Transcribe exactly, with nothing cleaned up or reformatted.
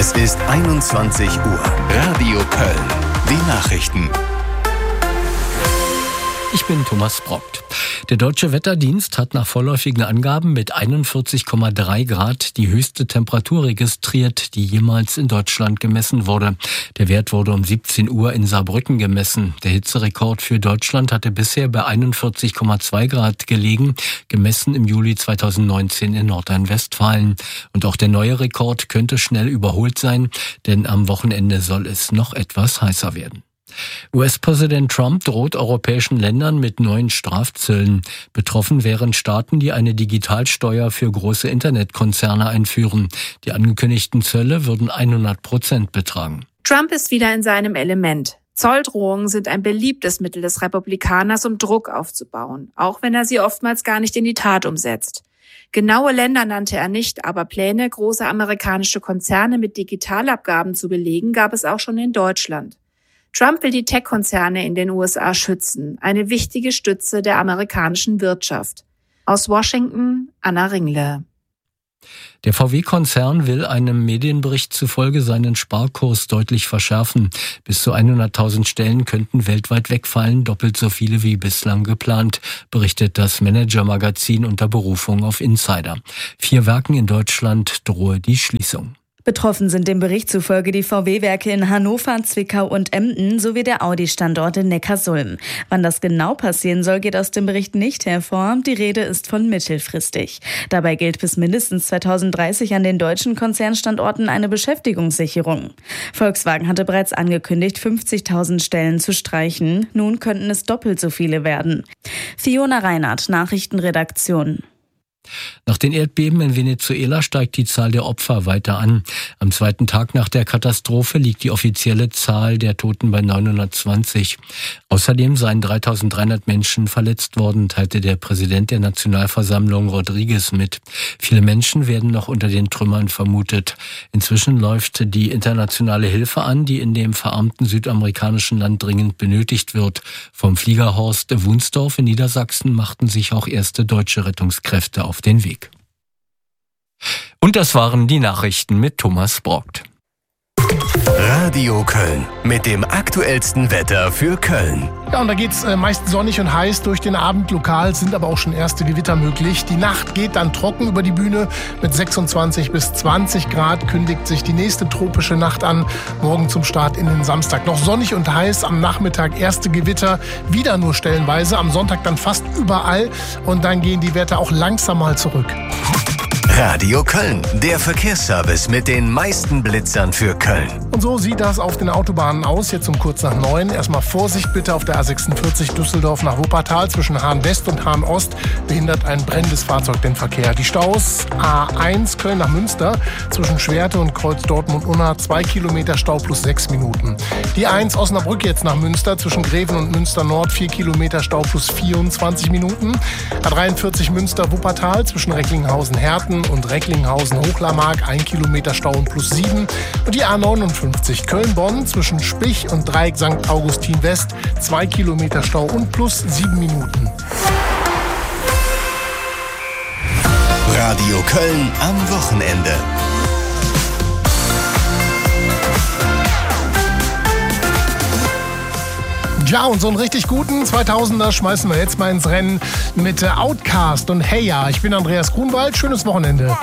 Es ist einundzwanzig Uhr. Radio Köln. Die Nachrichten. Ich bin Thomas Brockt. Der Deutsche Wetterdienst hat nach vorläufigen Angaben mit einundvierzig Komma drei Grad die höchste Temperatur registriert, die jemals in Deutschland gemessen wurde. Der Wert wurde um siebzehn Uhr in Saarbrücken gemessen. Der Hitzerekord für Deutschland hatte bisher bei einundvierzig Komma zwei Grad gelegen, gemessen im Juli zweitausendneunzehn in Nordrhein-Westfalen. Und auch der neue Rekord könnte schnell überholt sein, denn am Wochenende soll es noch etwas heißer werden. U S-Präsident Trump droht europäischen Ländern mit neuen Strafzöllen. Betroffen wären Staaten, die eine Digitalsteuer für große Internetkonzerne einführen. Die angekündigten Zölle würden hundert Prozent betragen. Trump ist wieder in seinem Element. Zolldrohungen sind ein beliebtes Mittel des Republikaners, um Druck aufzubauen, auch wenn er sie oftmals gar nicht in die Tat umsetzt. Genaue Länder nannte er nicht, aber Pläne, große amerikanische Konzerne mit Digitalabgaben zu belegen, gab es auch schon in Deutschland. Trump will die Tech-Konzerne in den U S A schützen, eine wichtige Stütze der amerikanischen Wirtschaft. Aus Washington, Anna Ringle. Der V W-Konzern will einem Medienbericht zufolge seinen Sparkurs deutlich verschärfen. Bis zu hunderttausend Stellen könnten weltweit wegfallen, doppelt so viele wie bislang geplant, berichtet das Manager-Magazin unter Berufung auf Insider. Vier Werken in Deutschland drohe die Schließung. Betroffen sind dem Bericht zufolge die V W-Werke in Hannover, Zwickau und Emden sowie der Audi-Standort in Neckarsulm. Wann das genau passieren soll, geht aus dem Bericht nicht hervor. Die Rede ist von mittelfristig. Dabei gilt bis mindestens zweitausenddreißig an den deutschen Konzernstandorten eine Beschäftigungssicherung. Volkswagen hatte bereits angekündigt, fünfzigtausend Stellen zu streichen. Nun könnten es doppelt so viele werden. Fiona Reinhardt, Nachrichtenredaktion. Nach den Erdbeben in Venezuela steigt die Zahl der Opfer weiter an. Am zweiten Tag nach der Katastrophe liegt die offizielle Zahl der Toten bei neunhundertzwanzig. Außerdem seien dreitausenddreihundert Menschen verletzt worden, teilte der Präsident der Nationalversammlung Rodriguez mit. Viele Menschen werden noch unter den Trümmern vermutet. Inzwischen läuft die internationale Hilfe an, die in dem verarmten südamerikanischen Land dringend benötigt wird. Vom Fliegerhorst Wunsdorf in Niedersachsen machten sich auch erste deutsche Rettungskräfte auf auf den Weg. Und das waren die Nachrichten mit Thomas Brockt. Radio Köln mit dem aktuellsten Wetter für Köln. Ja, und da geht's äh, meist sonnig und heiß durch den Abend. Lokal sind aber auch schon erste Gewitter möglich. Die Nacht geht dann trocken über die Bühne. Mit sechsundzwanzig bis zwanzig Grad kündigt sich die nächste tropische Nacht an. Morgen zum Start in den Samstag. Noch sonnig und heiß. Am Nachmittag erste Gewitter. Wieder nur stellenweise. Am Sonntag dann fast überall. Und dann gehen die Werte auch langsam mal zurück. Radio Köln, der Verkehrsservice mit den meisten Blitzern für Köln. Und so sieht das auf den Autobahnen aus, jetzt um kurz nach neun. Erstmal Vorsicht bitte auf der A sechsundvierzig Düsseldorf nach Wuppertal. Zwischen Hahn West und Hahn Ost behindert ein brennendes Fahrzeug den Verkehr. Die Staus A eins Köln nach Münster zwischen Schwerte und Kreuz Dortmund-Unna, zwei Kilometer Stau plus sechs Minuten. Die eins Osnabrück jetzt nach Münster zwischen Greven und Münster Nord, vier Kilometer Stau plus vierundzwanzig Minuten. A dreiundvierzig Münster-Wuppertal zwischen Recklinghausen-Herten und Recklinghausen-Hochlarmark, ein Kilometer Stau und plus sieben. Und die A neunundfünfzig Köln-Bonn zwischen Spich und Dreieck Sankt Augustin West, zwei Kilometer Stau und plus sieben Minuten. Radio Köln am Wochenende. Ja, und so einen richtig guten zweitausender schmeißen wir jetzt mal ins Rennen mit Outcast und Hey Ja. Ich bin Andreas Grunwald. Schönes Wochenende.